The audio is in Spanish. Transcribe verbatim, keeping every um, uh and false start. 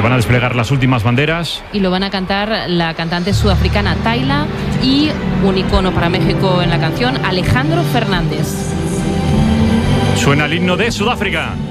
Se van a desplegar las últimas banderas. Y lo van a cantar la cantante sudafricana Tayla y un icono para México en la canción, Alejandro Fernández. Suena el himno de Sudáfrica.